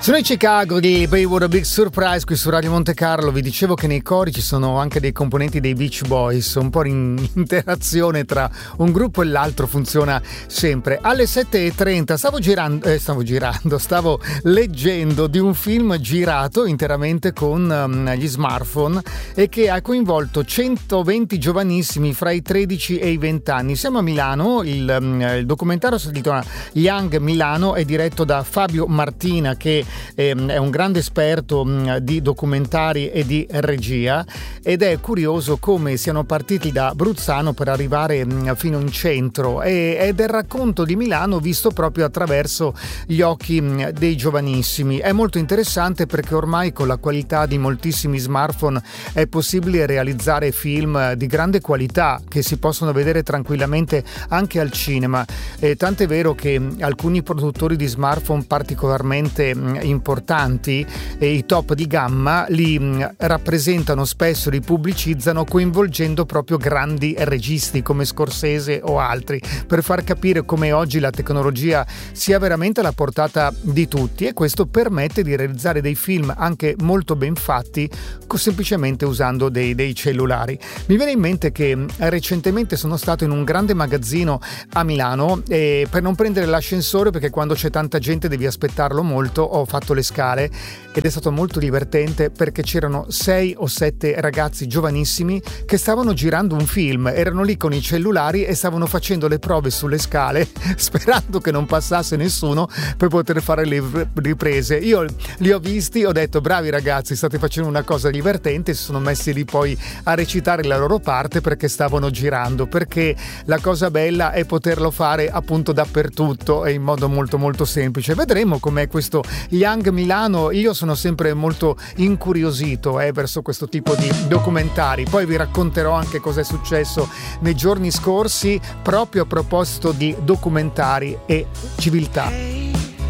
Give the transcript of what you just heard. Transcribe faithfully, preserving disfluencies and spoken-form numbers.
Sono in Chicago di Baywood, a Big Surprise qui su Radio Monte Carlo. Vi dicevo che nei cori ci sono anche dei componenti dei Beach Boys, un po' in interazione tra un gruppo e l'altro funziona sempre. Alle sette e trenta stavo girando, eh, stavo girando, stavo leggendo di un film girato interamente con um, gli smartphone e che ha coinvolto centoventi giovanissimi fra i tredici e i venti anni. Siamo a Milano, il, um, il documentario si intitola Young Milano, è diretto da Fabio Martina, che è un grande esperto di documentari e di regia, ed è curioso come siano partiti da Bruzzano per arrivare fino in centro, ed è il racconto di Milano visto proprio attraverso gli occhi dei giovanissimi. È molto interessante perché ormai con la qualità di moltissimi smartphone è possibile realizzare film di grande qualità che si possono vedere tranquillamente anche al cinema, e tant'è vero che alcuni produttori di smartphone particolarmente importanti e i top di gamma li mh, rappresentano spesso, li pubblicizzano coinvolgendo proprio grandi registi come Scorsese o altri, per far capire come oggi la tecnologia sia veramente alla portata di tutti, e questo permette di realizzare dei film anche molto ben fatti semplicemente usando dei, dei cellulari. Mi viene in mente che mh, recentemente sono stato in un grande magazzino a Milano, e per non prendere l'ascensore, perché quando c'è tanta gente devi aspettarlo molto, ho fatto le scale, ed è stato molto divertente perché c'erano sei o sette ragazzi giovanissimi che stavano girando un film, erano lì con i cellulari e stavano facendo le prove sulle scale sperando che non passasse nessuno per poter fare le riprese. Io li ho visti, ho detto bravi ragazzi, state facendo una cosa divertente, si sono messi lì poi a recitare la loro parte perché stavano girando, perché la cosa bella è poterlo fare appunto dappertutto e in modo molto molto semplice. Vedremo com'è questo Young Milano. Io sono sempre molto incuriosito eh, verso questo tipo di documentari. Poi vi racconterò anche cosa è successo nei giorni scorsi proprio a proposito di documentari e civiltà.